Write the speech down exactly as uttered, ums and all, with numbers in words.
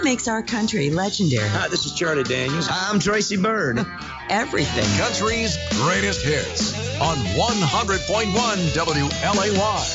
makes our country legendary. Hi, this is Charlie Daniels. I'm Tracy Byrd. Everything. Country's greatest hits on one hundred point one W L A Y.